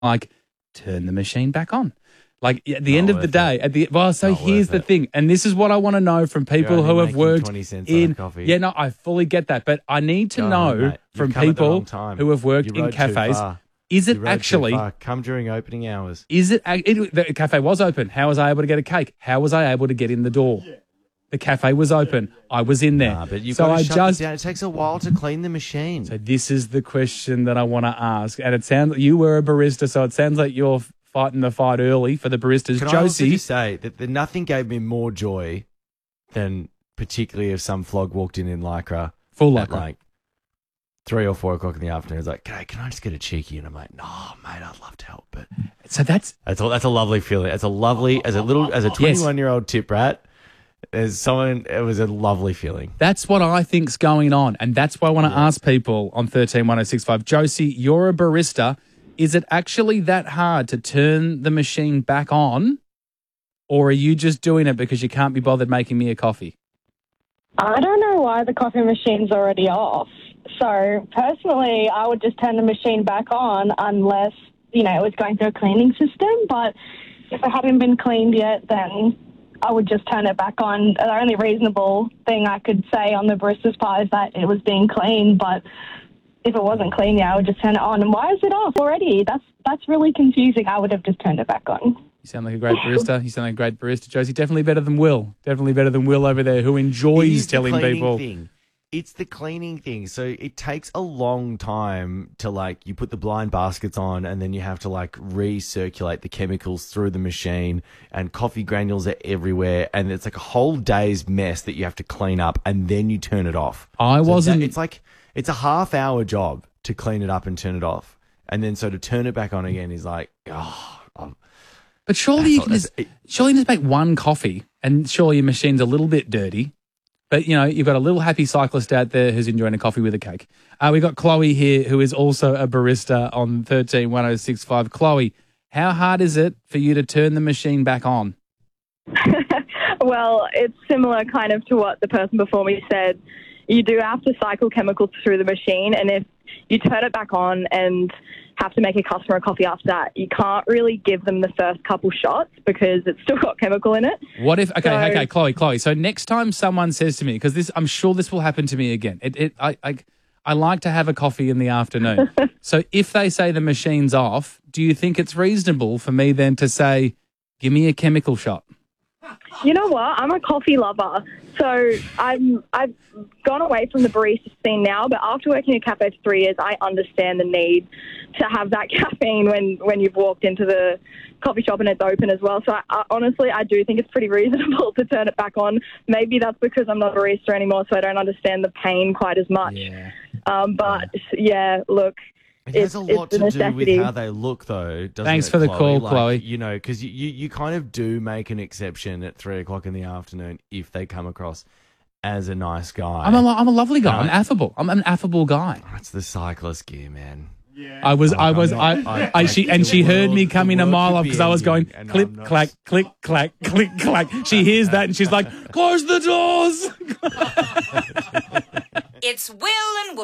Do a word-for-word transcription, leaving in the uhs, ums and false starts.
like, turn the machine back on. Like, at the Not end of the worth day, at the well, so Not here's worth the it. thing, and this is what I want to know from people only who have making worked twenty cents on in. a coffee. Yeah, no, I fully get that, but I need to Go on, know mate. You've from come at the people wrong time. who have worked You in rode too cafes. far. Is You it rode too actually? far. Come during opening hours? Is it? it? The cafe was open. How was I able to get a cake? How was I able to get in the door? The cafe was open. I was in there. Nah, but you've so got to I shut just. it down. It takes a while to clean the machine. So this is the question that I want to ask, and it sounds you were a barista, so it sounds like you're fighting the fight early for the baristas. Can I also Josie, just say that, that nothing gave me more joy than particularly if some flog walked in in Lycra full at lycra. like three or four o'clock in the afternoon. It's like, "G'day, can I just get a cheeky?" And I'm like, "No, mate, I'd love to help." But So that's that's a, that's a lovely feeling. It's a lovely as a little as a twenty-one year old tip rat. As someone, it was a lovely feeling. That's what I think's going on, and that's why I want to Yeah. ask people on thirteen one oh six five. Josie, you're a barista. Is it actually that hard to turn the machine back on, or are you just doing it because you can't be bothered making me a coffee? I don't know why the coffee machine's already off. So personally, I would just turn the machine back on unless, you know, it was going through a cleaning system. But if it hadn't been cleaned yet, then I would just turn it back on. The only reasonable thing I could say on the barista's part is that it was being cleaned, but if it wasn't clean, yeah, I would just turn it on. And why is it off already? That's that's really confusing. I would have just turned it back on. You sound like a great barista. You sound like a great barista, Josie. Definitely better than Will. Definitely better than Will over there, who It enjoys is the telling cleaning people. thing. It's the cleaning thing. So it takes a long time to like, you put the blind baskets on and then you have to like recirculate the chemicals through the machine, and coffee granules are everywhere. And it's like a whole day's mess that you have to clean up, and then you turn it off. I So wasn't. that- it's like, it's a half hour job to clean it up and turn it off. And then so to turn it back on again is like, oh, I'm- But surely you That's can all- just, that's- surely you just make one coffee, and surely your machine's a little bit dirty. But, you know, you've got a little happy cyclist out there who's enjoying a coffee with a cake. Uh, we've got Chloe here, who is also a barista on thirteen one oh six five. Chloe, how hard is it for you to turn the machine back on? Well, it's similar kind of to what the person before me said. You do have to cycle chemicals through the machine, and if you turn it back on and have to make a customer a coffee after that, you can't really give them the first couple shots because it's still got chemical in it. What if, okay, So- okay, Chloe, Chloe. So next time someone says to me, because this, I'm sure this will happen to me again. It, it, I, I, I like to have a coffee in the afternoon. So if they say the machine's off, do you think it's reasonable for me then to say, give me a chemical shot? You know what? I'm a coffee lover, so I'm I've gone away from the barista scene now. But after working at a cafe for three years, I understand the need to have that caffeine when, when you've walked into the coffee shop and it's open as well. So I, I, honestly, I do think it's pretty reasonable to turn it back on. Maybe that's because I'm not a barista anymore, so I don't understand the pain quite as much. Yeah. Um, but yeah, look. It has It's- a lot it's a to do with necessity. how they look, though. Doesn't Thanks it, for the Chloe? call, Like, Chloe. You know, because you, you, you kind of do make an exception at three o'clock in the afternoon if they come across as a nice guy. I'm a, lo- I'm a lovely guy. I'm Right. affable. I'm an affable guy. That's the cyclist gear, man. I was, I I'm was, not- I, I- I, she, the and she heard world- me the coming a world mile could off be because I was going ending, and clip, I'm not- clack, click, clack, click, clack. She hears that and she's like, close the doors. It's Will and Woody.